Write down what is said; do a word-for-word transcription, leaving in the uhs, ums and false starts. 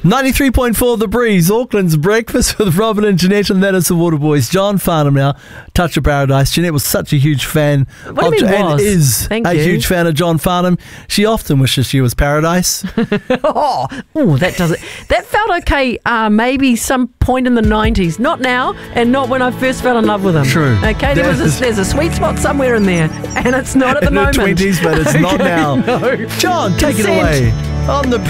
ninety-three point four The Breeze, Auckland's breakfast with Robin and Jeanette, and that is the Waterboys. John Farnham now, Touch of Paradise. Jeanette was such a huge fan What of do you mean and was? is Thank a you. huge fan of John Farnham. She often wishes she was Paradise. Oh, ooh, that does it. That felt okay uh, maybe some point in the nineties. Not now, and not when I first fell in love with him. True. Okay, there was a, there's a sweet spot somewhere in there, and it's not at the In moment. her twenties, but it's not now. No. John, take Consent. it away on the